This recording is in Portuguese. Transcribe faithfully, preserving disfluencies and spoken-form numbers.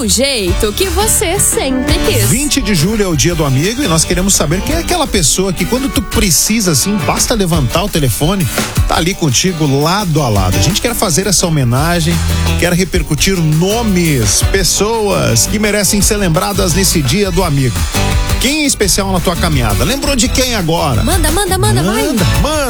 do jeito que você sempre quis. vinte de julho é o dia do amigo e nós queremos saber quem é aquela pessoa que quando tu precisa assim, basta levantar o telefone, tá ali contigo lado a lado. A gente quer fazer essa homenagem, quer repercutir nomes, pessoas que merecem ser lembradas nesse dia do amigo. Quem é especial na tua caminhada? Lembrou de quem agora? Manda, manda, manda, Manda, vai. manda.